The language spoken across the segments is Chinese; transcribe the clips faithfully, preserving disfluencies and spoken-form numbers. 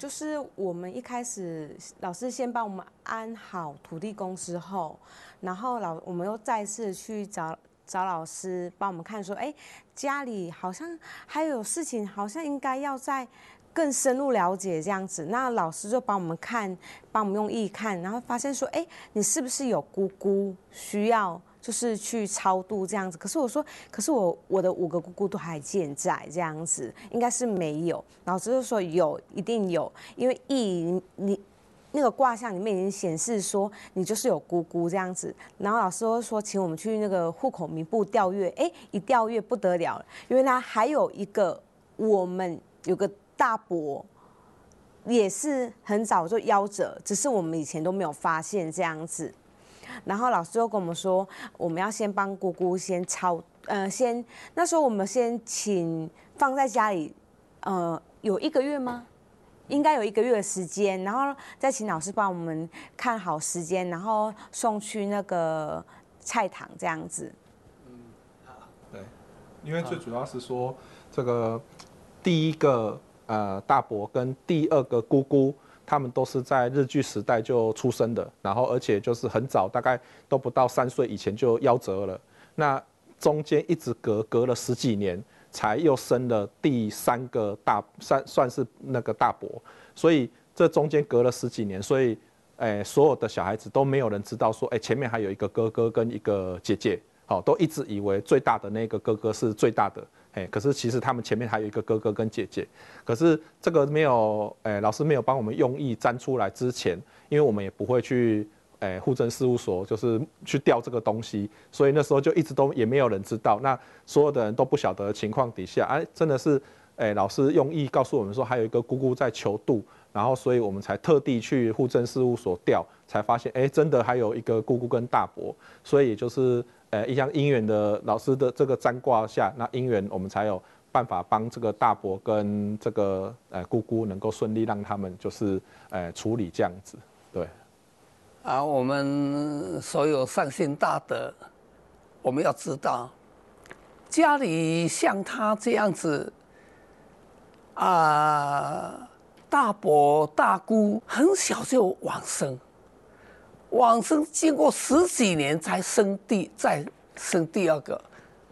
就是我们一开始老师先帮我们安好土地公之后，然后老我们又再次去找找老师帮我们看说，哎，家里好像还有事情，好像应该要再更深入了解这样子。那老师就帮我们看，帮我们用意看，然后发现说，哎，你是不是有姑姑需要？就是去超度这样子，可是我说，可是我我的五个姑姑都还健在这样子，应该是没有。老师就说有，一定有，因为意你你那个卦象里面已经显示说你就是有姑姑这样子。然后老师就说，请我们去那个户口名簿调阅，哎，一调阅不得了了，原来还有一个我们有个大伯。也是很早就夭折，只是我们以前都没有发现这样子。然后老师又跟我们说，我们要先帮姑姑先抄，呃，先那时候我们先请放在家里，呃，有一个月吗？应该有一个月的时间，然后再请老师帮我们看好时间，然后送去那个菜堂这样子。 嗯，好，对，因为最主要是说这个第一个呃大伯跟第二个姑姑。他们都是在日据时代就出生的，然后而且就是很早，大概都不到三岁以前就夭折了。那中间一直隔隔了十几年，才又生了第三个大算算是那个大伯，所以这中间隔了十几年，所以，哎，所有的小孩子都没有人知道说，哎，前面还有一个哥哥跟一个姐姐，好，都一直以为最大的那个哥哥是最大的。哎，可是其实他们前面还有一个哥哥跟姐姐，可是这个没有，哎，老师没有帮我们用意粘出来之前，因为我们也不会去，哎，户政事务所就是去调这个东西，所以那时候就一直都也没有人知道，那所有的人都不晓得的情况底下，哎，真的是，哎，老师用意告诉我们说还有一个姑姑在求渡，然后所以我们才特地去户政事务所调，才发现，哎，真的还有一个姑姑跟大伯，所以就是。呃，一项姻缘的老师的这个占卦下，那姻缘我们才有办法帮这个大伯跟这个呃姑姑能够顺利让他们就是呃处理这样子，对。 啊，我们所有善心大德，我们要知道，家里像他这样子啊，大伯大姑很小就往生。往生经过十几年才生第再生第二个，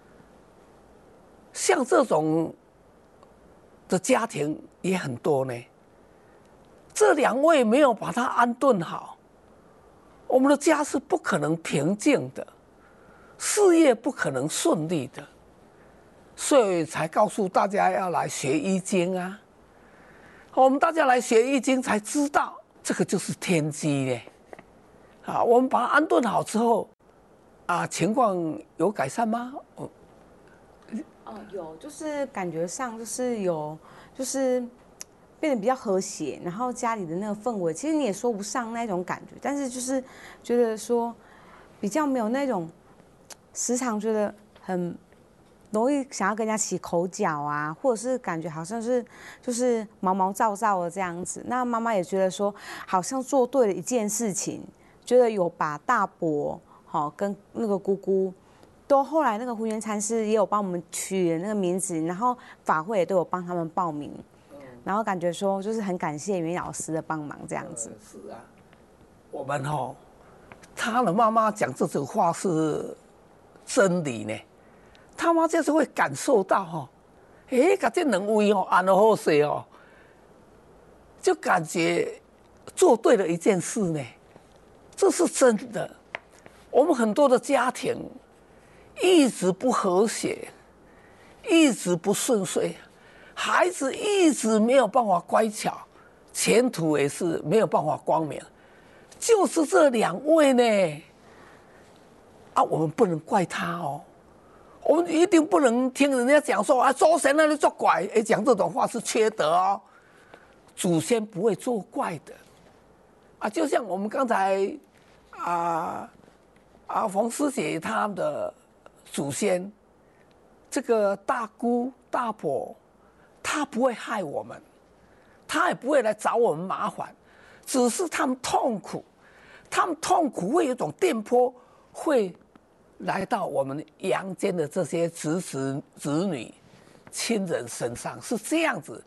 像这种的家庭也很多呢。这两位没有把他安顿好，我们的家是不可能平静的，事业不可能顺利的，所以才告诉大家要来学易经啊。我们大家来学易经才知道，这个就是天机呢。啊，我们把它安顿好之后，啊，情况有改善吗？哦， 哦，有，就是感觉上就是有，就是变得比较和谐，然后家里的那个氛围，其实你也说不上那种感觉，但是就是觉得说比较没有那种时常觉得很容易想要跟人家起口角啊，或者是感觉好像是就是毛毛躁躁的这样子。那妈妈也觉得说，好像做对了一件事情。觉得有把大伯好跟那个姑姑，都后来那个胡元禅师也有帮我们取了那个名字，然后法会也都有帮他们报名，然后感觉说就是很感谢袁老师的帮忙这样子。 是啊，我们哦，他的妈妈讲这种话是真理呢，他妈就是会感受到哈、哦，哎，把这两位哦安得好势哦，就感觉做对了一件事呢。这是真的，我们很多的家庭一直不和谐，一直不顺遂，孩子一直没有办法乖巧，前途也是没有办法光明，就是这两位呢，啊，我们不能怪他哦，我们一定不能听人家讲说啊，周神那里作怪，哎，讲这种话是缺德哦，祖先不会作怪的，啊，就像我们刚才。啊啊！冯师姐他们的祖先，这个大姑大伯，他不会害我们，他也不会来找我们麻烦，只是他们痛苦，他们痛苦会有一种电波会来到我们阳间的这些子子子女、亲人身上，是这样子，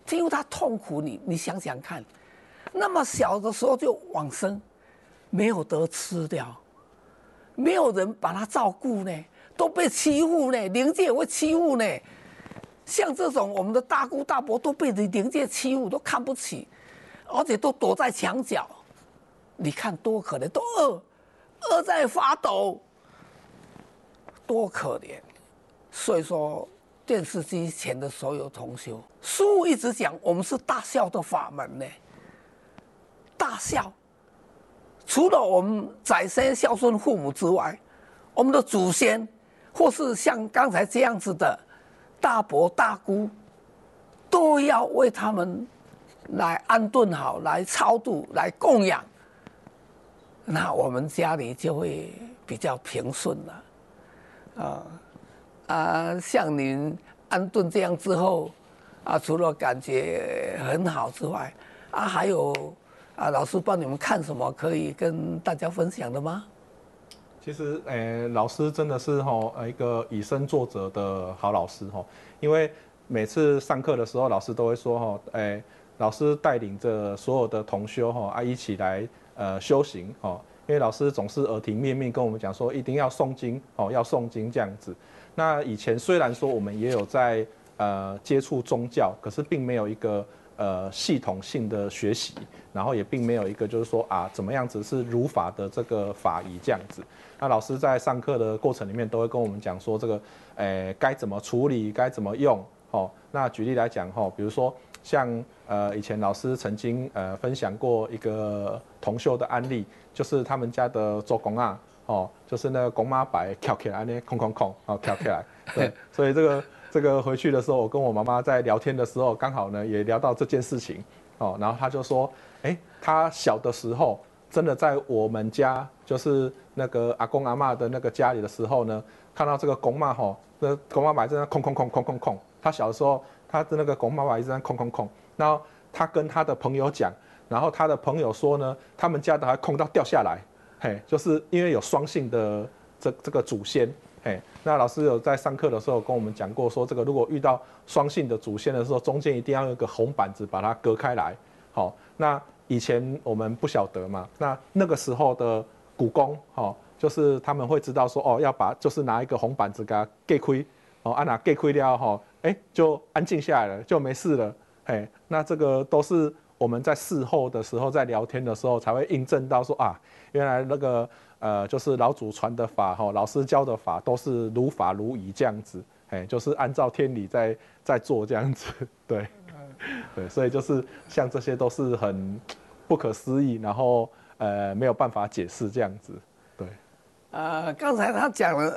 因为他痛苦你，你想想看，那么小的时候就往生，没有得吃掉，没有人把他照顾呢，都被欺负呢，灵界也会欺负呢。像这种我们的大姑大伯都被灵界欺负，都看不起，而且都躲在墙角，你看多可怜，都饿，饿在发抖，多可怜。所以说，电视机前的所有同修，书一直讲我们是大孝的法门呢。大孝，除了我们宰先孝顺父母之外，我们的祖先，或是像刚才这样子的大伯大姑，都要为他们来安顿好，来超度，来供养，那我们家里就会比较平顺了，啊啊，像您安顿这样之后，啊，除了感觉很好之外，啊，还有啊，老师帮你们看什么可以跟大家分享的吗？ 其实，诶、老师真的是哈一个以身作则的好老师哈，因为每次上课的时候，老师都会说哈，诶，老师带领着所有的同修哈啊一起来呃修行哈，因为老师总是耳提面命跟我们讲说，一定要诵经哦，要诵经这样子。那以前虽然说我们也有在呃接触宗教，可是并没有一个呃系统性的学习，然后也并没有一个就是说啊怎么样子是如法的这个法仪这样子。那老师在上课的过程里面都会跟我们讲说这个，诶该怎么处理，该怎么用。哦，那举例来讲哈，比如说像呃以前老师曾经呃分享过一个同修的案例，就是他们家的周公啊。哦，就是那个公妈白翘起来呢，空空空，哦翘起来，对，所以这个这个回去的时候，我跟我妈妈在聊天的时候，刚好呢也聊到这件事情，哦，然后他就说，哎，他小的时候真的在我们家，就是那个阿公阿嬷的那个家里的时候呢，看到这个公妈吼，那公妈白在那空空空空空空，他小的时候，他的那个公妈白一直在空空空，然后他跟他的朋友讲，然后他的朋友说呢，他们家的还空到掉下来。嘿，就是因为有双姓的这这个祖先，嘿，那老师有在上课的时候跟我们讲过，说这个如果遇到双姓的祖先的时候，中间一定要用一个红板子把它隔开来。好，那以前我们不晓得嘛，那那个时候的古公，哈，就是他们会知道说，哦，要把就是拿一个红板子给它盖开，哦，按哪盖开了哈，哎，就安静下来了，就没事了。嘿，那这个都是我们在事后的时候，在聊天的时候才会印证到说啊。原来那个呃，就是老祖传的法哈，老师教的法都是如法如仪这样子，哎，就是按照天理在在做这样子，对，对，所以就是像这些都是很不可思议，然后呃没有办法解释这样子，对。 呃，刚才他讲了